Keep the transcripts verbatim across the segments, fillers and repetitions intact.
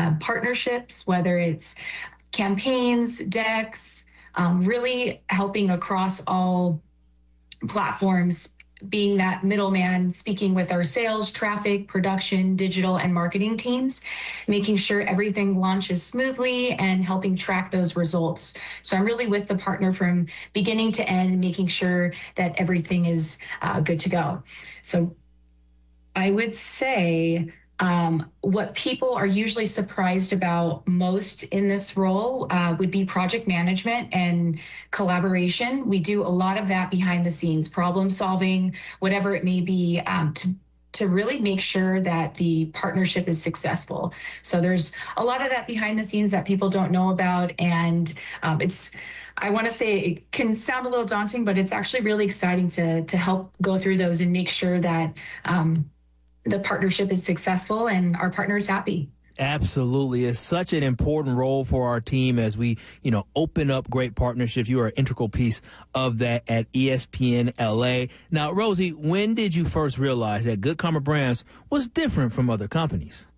uh, partnerships, whether it's campaigns, decks, um, really helping across all platforms, being that middleman, speaking with our sales, traffic, production, digital, and marketing teams, making sure everything launches smoothly and helping track those results. So I'm really with the partner from beginning to end, making sure that everything is uh, good to go. So I would say Um, what people are usually surprised about most in this role uh, would be project management and collaboration. We do a lot of that behind the scenes, problem solving, whatever it may be, um, to to really make sure that the partnership is successful. So there's a lot of that behind the scenes that people don't know about, and um, it's I want to say it can sound a little daunting, but it's actually really exciting to to help go through those and make sure that um, the partnership is successful and our partner is happy. Absolutely. It's such an important role for our team as we, you know, open up great partnerships. You are an integral piece of that at E S P N L A. Now, Rosie, when did you first realize that Good Karma Brands was different from other companies?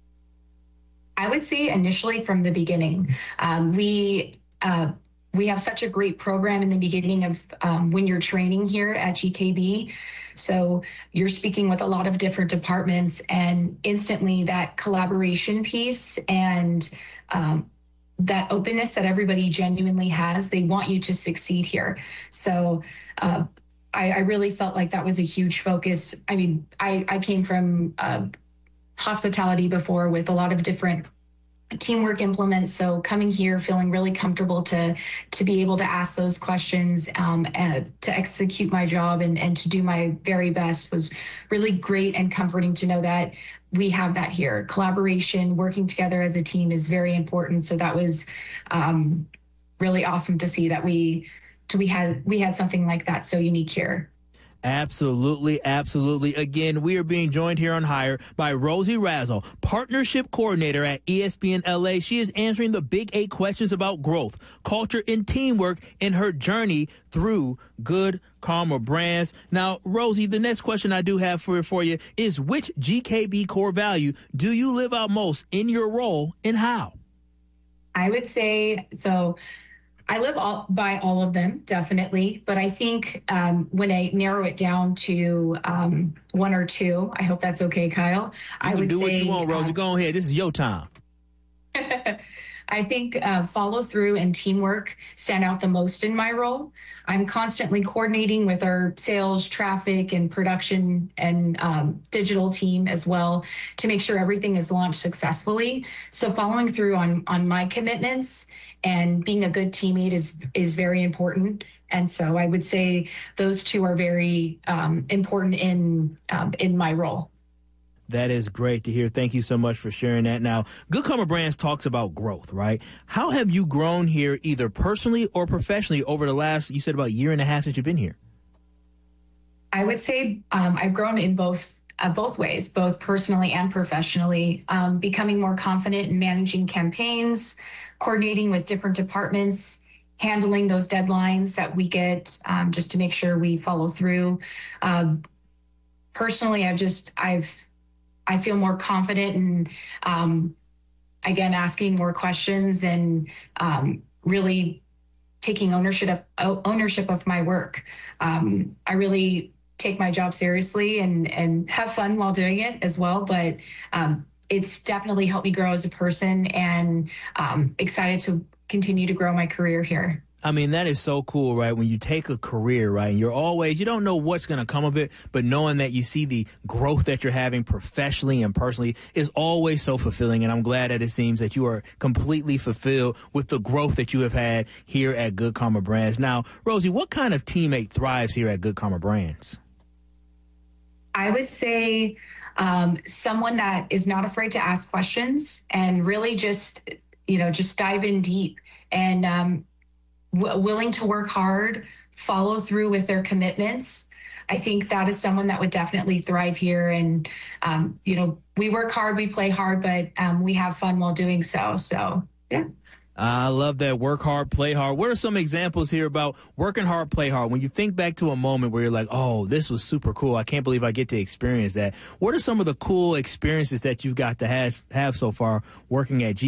I would say initially from the beginning. Um, we uh, we have such a great program in the beginning of um, when you're training here at G K B. So you're speaking with a lot of different departments, and instantly that collaboration piece and um, that openness that everybody genuinely has, they want you to succeed here. So uh, I, I really felt like that was a huge focus. I mean, I, I came from uh, hospitality before with a lot of different teamwork implements. So coming here, feeling really comfortable to to be able to ask those questions, um, uh, to execute my job and, and to do my very best was really great and comforting to know that we have that here. Collaboration, working together as a team is very important. So that was um, really awesome to see that we to, we had we had something like that so unique here. Absolutely, absolutely. Again, we are being joined here on Hire by Rosie Razzle, Partnership Coordinator at E S P N L A. She is answering the big eight questions about growth, culture, and teamwork in her journey through Good Karma Brands. Now, Rosie, the next question I do have for, for you is, which G K B core value do you live out most in your role, and how? I would say, so I live all, by all of them, definitely. But I think um, when I narrow it down to um, one or two, I hope that's okay, Kyle. You I can would do say, what you want, Rosie. Uh, Go ahead. This is your time. I think uh, follow through and teamwork stand out the most in my role. I'm constantly coordinating with our sales, traffic, and production and um, digital team as well to make sure everything is launched successfully. So following through on on my commitments and being a good teammate is is very important. And so I would say those two are very um, important in um, in my role. That is great to hear. Thank you so much for sharing that. Now, Good Karma Brands talks about growth, right? How have you grown here, either personally or professionally, over the last, you said about a year and a half since you've been here? I would say um, I've grown in both uh, both ways, both personally and professionally, um, becoming more confident in managing campaigns, coordinating with different departments, handling those deadlines that we get um, just to make sure we follow through. Um, personally, I've just, I've, I feel more confident in, um, again, asking more questions and um, really taking ownership of ownership of my work. Um, I really take my job seriously and and have fun while doing it as well. But um, it's definitely helped me grow as a person, and um, excited to continue to grow my career here. I mean, that is so cool, right? When you take a career, right, and you're always, you don't know what's going to come of it, but knowing that you see the growth that you're having professionally and personally is always so fulfilling. And I'm glad that it seems that you are completely fulfilled with the growth that you have had here at Good Karma Brands. Now, Rosie, what kind of teammate thrives here at Good Karma Brands? I would say um, someone that is not afraid to ask questions and really just, you know, just dive in deep and, um, W- willing to work hard, follow through with their commitments. I think that is someone that would definitely thrive here. And, um, you know, we work hard, we play hard, but um, we have fun while doing so. So, yeah. I love that. Work hard, play hard. What are some examples here about working hard, play hard? When you think back to a moment where you're like, oh, this was super cool. I can't believe I get to experience that. What are some of the cool experiences that you've got to have, have so far working at G